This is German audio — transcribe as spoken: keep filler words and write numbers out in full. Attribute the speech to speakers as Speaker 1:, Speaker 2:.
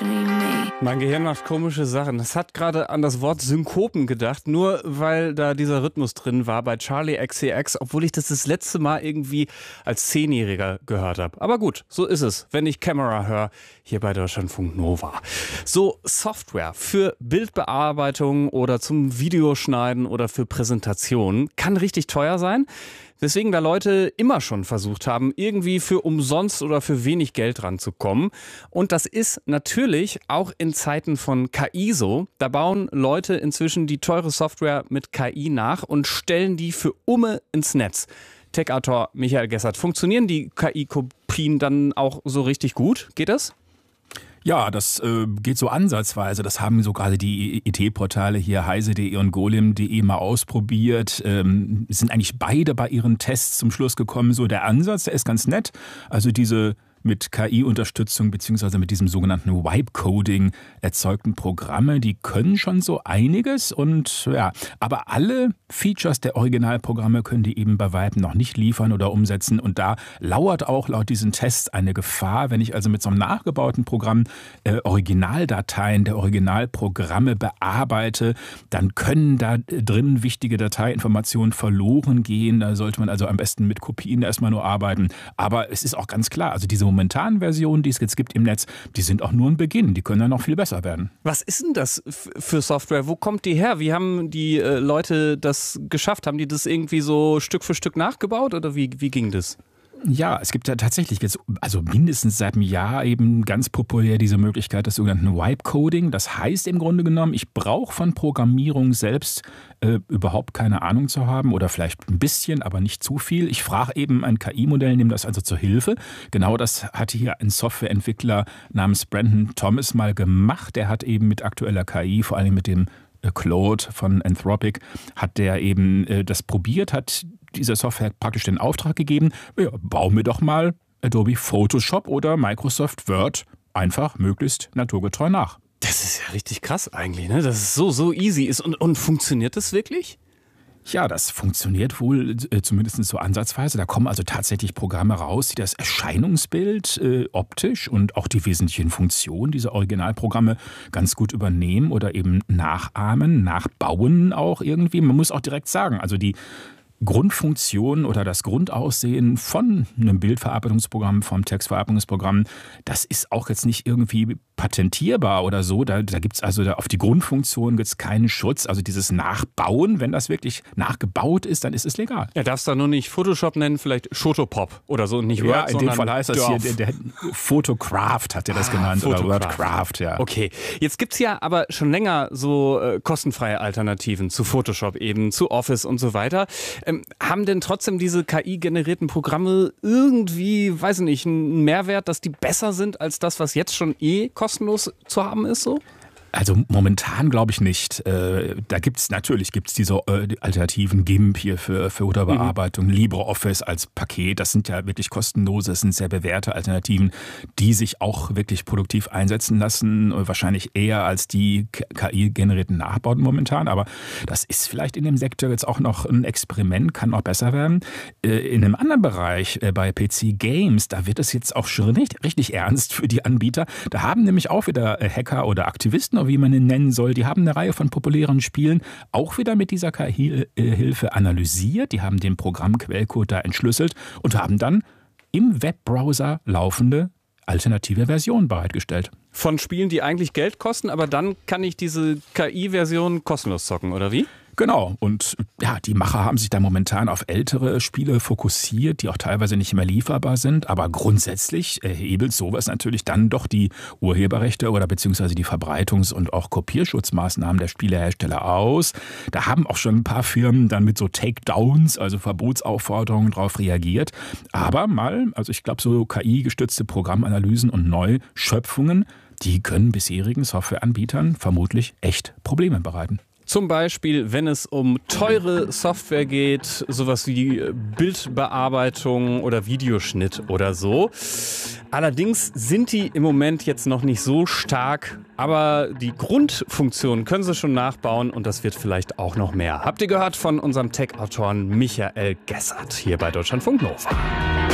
Speaker 1: actually me.
Speaker 2: Mein Gehirn macht komische Sachen. Es hat gerade an das Wort Synkopen gedacht, nur weil da dieser Rhythmus drin war bei Charli X C X, obwohl ich das das letzte Mal irgendwie als Zehnjähriger gehört habe. Aber gut, so ist es, wenn ich Camera höre, hier bei Deutschlandfunk Nova. So Software für Bildbearbeitung oder zum Videoschneiden oder für Präsentationen kann richtig teuer sein. Weswegen da Leute immer schon versucht haben, irgendwie für umsonst oder für wenig Geld ranzukommen. Und das ist natürlich auch in Zeiten von K I so. Da bauen Leute inzwischen die teure Software mit K I nach und stellen die für Umme ins Netz. Tech-Autor Michael Gessert, funktionieren die K I-Kopien dann auch so richtig gut? Geht das?
Speaker 3: Ja, das äh, geht so ansatzweise. Das haben so gerade die I T-Portale hier heise punkt de und golem punkt de mal ausprobiert. Ähm, sind eigentlich beide bei ihren Tests zum Schluss gekommen. So der Ansatz, der ist ganz nett. Also diese mit K I-Unterstützung beziehungsweise mit diesem sogenannten Vibe-Coding erzeugten Programme, die können schon so einiges und ja, aber alle Features der Originalprogramme können die eben bei Vibe noch nicht liefern oder umsetzen und da lauert auch laut diesen Tests eine Gefahr, wenn ich also mit so einem nachgebauten Programm äh, Originaldateien der Originalprogramme bearbeite, dann können da drin wichtige Dateiinformationen verloren gehen, da sollte man also am besten mit Kopien erstmal nur arbeiten, aber es ist auch ganz klar, also diese momentanen Versionen, die es jetzt gibt im Netz, die sind auch nur ein Beginn. Die können dann noch viel besser werden.
Speaker 2: Was ist denn das für Software? Wo kommt die her? Wie haben die äh, Leute das geschafft? Haben die das irgendwie so Stück für Stück nachgebaut oder wie, wie ging das?
Speaker 3: Ja, es gibt ja tatsächlich jetzt, also mindestens seit einem Jahr eben ganz populär diese Möglichkeit des sogenannten Vibe-Coding. Das heißt im Grunde genommen, ich brauche von Programmierung selbst äh, überhaupt keine Ahnung zu haben oder vielleicht ein bisschen, aber nicht zu viel. Ich frage eben ein K I-Modell, nehme das also zur Hilfe. Genau das hatte hier ein Softwareentwickler namens Brandon Thomas mal gemacht. Der hat eben mit aktueller K I, vor allem mit dem Claude von Anthropic, hat der eben äh, das probiert, hat dieser Software praktisch den Auftrag gegeben, ja, bau mir doch mal Adobe Photoshop oder Microsoft Word einfach möglichst naturgetreu nach.
Speaker 2: Das ist ja richtig krass eigentlich, ne? Dass es so, so easy ist. Und, und funktioniert das wirklich?
Speaker 3: Ja, das funktioniert wohl äh, zumindest so ansatzweise. Da kommen also tatsächlich Programme raus, die das Erscheinungsbild äh, optisch und auch die wesentlichen Funktionen dieser Originalprogramme ganz gut übernehmen oder eben nachahmen, nachbauen auch irgendwie. Man muss auch direkt sagen, also die Grundfunktion oder das Grundaussehen von einem Bildverarbeitungsprogramm, vom Textverarbeitungsprogramm, das ist auch jetzt nicht irgendwie patentierbar oder so. Da, da gibt es also da auf die Grundfunktion gibt's keinen Schutz. Also dieses Nachbauen, wenn das wirklich nachgebaut ist, dann ist es legal.
Speaker 2: Er darf es da nur nicht Photoshop nennen, vielleicht Shotopop oder so. Nicht
Speaker 3: Word, ja, in dem Fall heißt das Dorf. hier, der, der Photocraft hat er das ah, genannt Photocraft. Oder Wordcraft, ja.
Speaker 2: Okay, jetzt gibt es ja aber schon länger so äh, kostenfreie Alternativen zu Photoshop eben, zu Office und so weiter. Ähm, haben denn trotzdem diese K I-generierten Programme irgendwie, weiß ich nicht, einen Mehrwert, dass die besser sind als das, was jetzt schon eh kostenlos zu haben ist so?
Speaker 3: Also momentan glaube ich nicht. Äh, da gibt's natürlich gibt's diese äh, die alternativen GIMP hier für, für Fotobearbeitung, mhm. LibreOffice als Paket. Das sind ja wirklich kostenlose, das sind sehr bewährte Alternativen, die sich auch wirklich produktiv einsetzen lassen. Wahrscheinlich eher als die K I-generierten Nachbauten momentan. Aber das ist vielleicht in dem Sektor jetzt auch noch ein Experiment, kann noch besser werden. Äh, in einem anderen Bereich, äh, bei P C-Games, da wird es jetzt auch schon richtig, richtig ernst für die Anbieter. Da haben nämlich auch wieder äh, Hacker oder Aktivisten, wie man ihn nennen soll, die haben eine Reihe von populären Spielen auch wieder mit dieser K I-Hilfe analysiert. Die haben den Programmquellcode da entschlüsselt und haben dann im Webbrowser laufende alternative Versionen bereitgestellt.
Speaker 2: Von Spielen, die eigentlich Geld kosten, aber dann kann ich diese K I-Version kostenlos zocken, oder wie?
Speaker 3: Genau. Und ja, die Macher haben sich da momentan auf ältere Spiele fokussiert, die auch teilweise nicht mehr lieferbar sind. Aber grundsätzlich hebelt sowas natürlich dann doch die Urheberrechte oder beziehungsweise die Verbreitungs- und auch Kopierschutzmaßnahmen der Spielehersteller aus. Da haben auch schon ein paar Firmen dann mit so Takedowns, also Verbotsaufforderungen drauf reagiert. Aber mal, also ich glaube, so K I-gestützte Programmanalysen und Neuschöpfungen, die können bisherigen Softwareanbietern vermutlich echt Probleme bereiten.
Speaker 2: Zum Beispiel, wenn es um teure Software geht, sowas wie Bildbearbeitung oder Videoschnitt oder so. Allerdings sind die im Moment jetzt noch nicht so stark, aber die Grundfunktion können sie schon nachbauen und das wird vielleicht auch noch mehr. Habt ihr gehört von unserem Tech-Autoren Michael Gessert hier bei Deutschlandfunk Nova.